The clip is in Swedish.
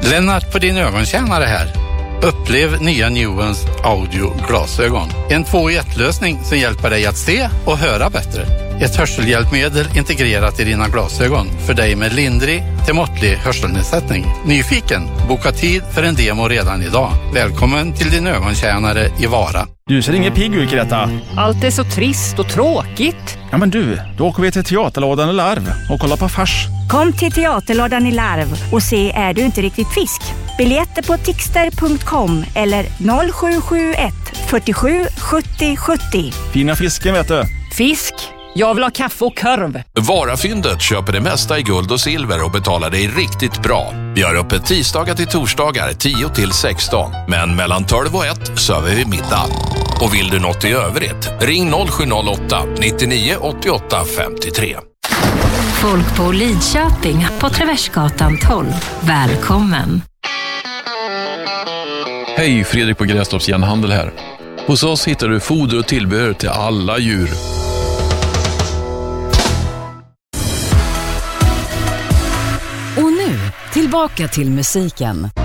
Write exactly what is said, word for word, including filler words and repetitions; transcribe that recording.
Lennart på din ögontjänare här. Upplev nya Nuance audio-glasögon. En två i ett-lösning som hjälper dig att se och höra bättre. Ett hörselhjälpmedel integrerat i dina glasögon för dig med lindrig till måttlig hörselnedsättning. Nyfiken? Boka tid för en demo redan idag. Välkommen till din ögontjänare i Vara. Du ser ingen pigg ut, Greta. Allt är så trist och tråkigt. Ja men du, då åker vi till Teaterlådan i Larv och kollar på fars. Kom till Teaterlådan i Larv och se Är du inte riktigt fisk? Biljetter på tixter punkt com eller noll sju sju ett fyrtiosju sjuttio sjuttio. Fina fisken vet du. Fisk? Jag vill ha kaffe och korv. Varafyndet köper det mesta i guld och silver och betalar dig riktigt bra. Vi har öppet tisdagar till torsdagar tio till sexton. Men mellan tolv och ett server vi middag. Och vill du något i övrigt? Ring noll sju noll åtta nittionio åttioåtta femtiotre. Folk på Lidköping på Traversgatan tolv. Välkommen. Hej, Fredrik på Grästorps Järnhandel här. Hos oss hittar du foder och tillbehör till alla djur. Och nu, tillbaka till musiken.